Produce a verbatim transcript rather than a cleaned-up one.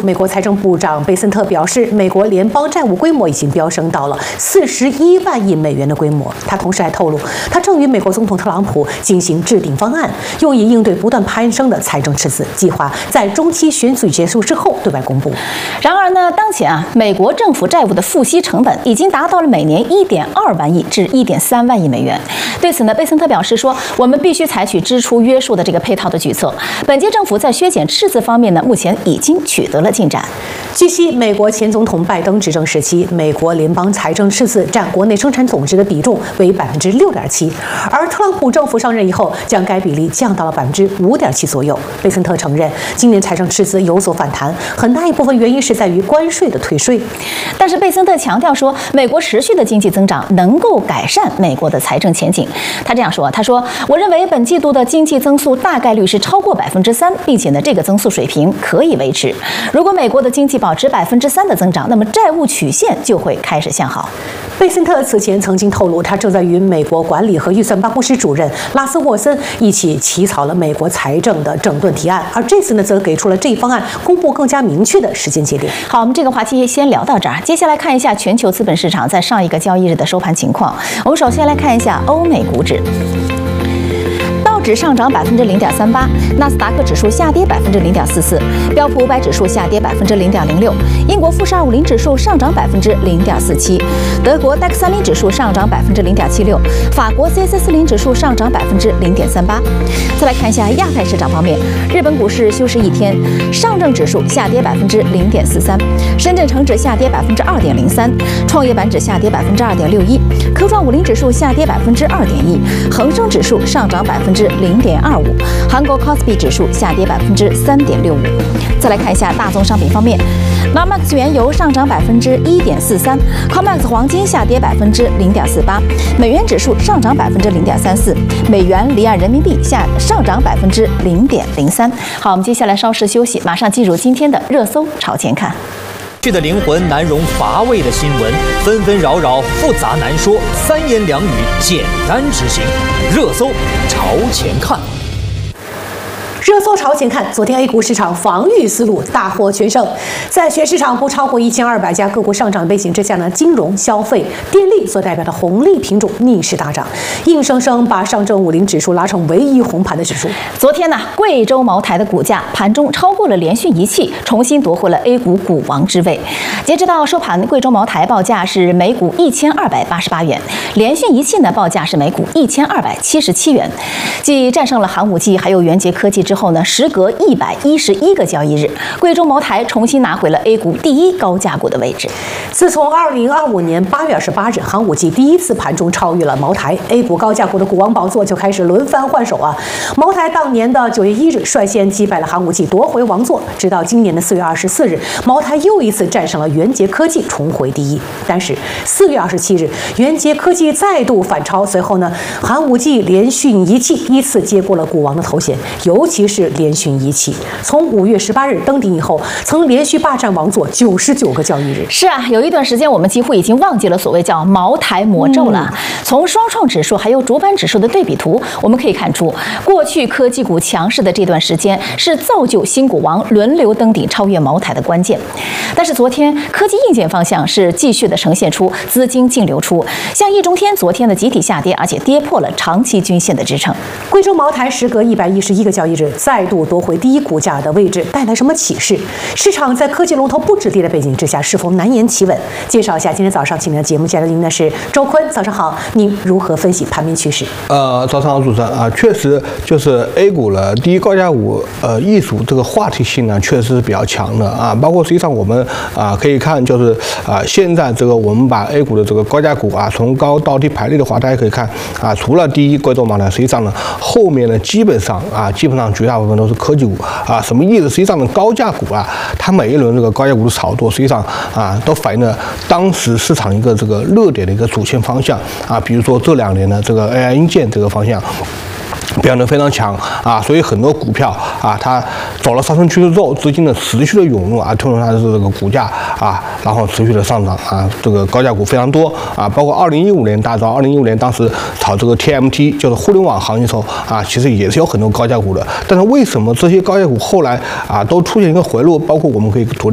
美国财政部长贝森特表示，美国联邦债务规模已经飙升到了四十一万亿美元的规模。他同时还透露，他正与美国总统特朗普进行制定方案，用以应对不断攀升的财政赤字，计划在中期选举结束之后对外公布。 然而呢，当前啊，美国政府债务的付息成本已经达到了每年一点二万亿至一点三万亿美元。对此呢，贝森特表示说，我们必须采取支出约束的这个配套的举措。本届政府在削减赤字方面呢，目前已经取得了进展。 据悉，美国前总统拜登执政时期，美国联邦财政赤字占国内生产总值的比重为百分之六点七，而特朗普政府上任以后，将该比例降到了百分之五点七左右。贝森特承认，今年财政赤字有所反弹，很大一部分原因是在于关税的退税。 但是贝森特强调说，美国持续的经济增长能够改善美国的财政前景。他这样说，他说：“我认为本季度的经济增速大概率是超过百分之三，并且呢，这个增速水平可以维持。如果美国的经济保持百分之三的增长，那么债务曲线就会开始向好。” 贝森特此前曾经透露，他正在与美国管理和预算办公室主任拉斯沃森一起起草了美国财政的整顿提案，而这次呢，则给出了这一方案公布更加明确的时间节点。 好，我们这个话题先聊到这儿，接下来看一下全球资本市场在上一个交易日的收盘情况。我们首先来看一下欧美股指。道指上涨百分之零点三八，纳斯达克指数下跌百分之零点四四，标普五百指数下跌百分之零点零六，英国富时二五零指数上涨百分之零点四七，德国戴克三零指数上涨百分之零点七六，法国 C A C 四零指数上涨百分之零点三八。再来看一下亚太市场方面，日本股市休市一天，上证指数下跌百分之零点四三，深圳成指下跌百分之二点零三，创业板指下跌百分之二点六一，科创五零指数下跌百分之二点一，恒生指数上涨百分之零点二五，韩国 C O S P I 指数下跌百分之三点六五。再来看一下大宗商品方面 ，N Y M E X 原油上涨百分之一点四三 ，C O M E X 黄金下跌百分之零点四八，美元指数上涨百分之零点三四，美元离岸人民币下上涨百分之零点零三。好，我们接下来稍事休息，马上进入今天的热搜朝前看。 去的灵魂难容乏味的新闻，纷纷扰扰复杂难说，三言两语简单执行。热搜朝前看。 热搜朝前看，昨天 A 股市场防御思路大获全胜，在全市场不超过一千二百家个股上涨的背景之下呢，金融、消费、电力所代表的红利品种逆势大涨，硬生生把上证五零指数拉成唯一红盘的指数。 昨天呢，贵州茅台的股价盘中超过了联讯、一汽，重新夺回了 A 股股王之位。截止到收盘，贵州茅台报价是每股一千二百八十八元，联讯、一汽呢报价是每股一千二百七十七元，继战胜了寒武纪还有元捷科技之后。后呢，时隔一百一十一个交易日，贵州茅台重新拿回了 A 股第一高价股的位置。 自从二零二五年八月二十八日寒武纪第一次盘中超越了茅台 A 股高价股的股王宝座，就开始轮番换手啊。茅台当年的九月一日率先击败了寒武纪，夺回王座。直到今年的四月二十四日，茅台又一次战胜了元捷科技，重回第一。但是四月二十七日，元捷科技再度反超，随后呢，寒武纪、联讯、一汽依次接过了股王的头衔，尤其是联讯、一汽，从五月十八日登顶以后，曾连续霸占王座九十九个交易日。 是啊，有一段时间我们几乎已经忘记了所谓叫茅台魔咒了。嗯、从双创指数还有主板指数的对比图，我们可以看出，过去科技股强势的这段时间是造就新股王轮流登顶、超越茅台的关键。但是昨天科技硬件方向是继续的呈现出资金净流出，像易中天昨天的集体下跌，而且跌破了长期均线的支撑。 贵州茅台时隔一百一十一个交易日再度夺回第一股价的位置，带来什么启示？市场在科技龙头不止跌的背景之下，是否难言企稳？介绍一下今天早上请来的节目嘉宾呢是周坤，早上好，您如何分析盘面趋势？ 呃，早上好，主持人啊，确实就是 A 股了第一高价股，呃，艺术这个话题性呢，确实是比较强的啊。包括实际上我们啊可以看，就是啊现在这个我们把 A 股的这个高价股啊从高到低排列的话，大家可以看啊，除了第一贵州茅台，实际上呢后面呢基本上啊基本上绝大部分都是科技股啊。什么意思？实际上呢高价股啊，它每一轮这个高价股的炒作，实际上啊都反映了当时市场一个这个热点的一个主线方向啊，比如说这两年的这个 A I 硬件这个方向表现得非常强啊，所以很多股票啊，它走了上升趋势之后，资金的持续的涌入啊，推动它的这个股价啊，然后持续的上涨啊，这个高价股非常多啊，包括二零一五年大家知道，二零一五年当时炒这个 T M T 就是互联网行业的时候啊，其实也是有很多高价股的，但是为什么这些高价股后来啊都出现一个回落？包括我们可以昨天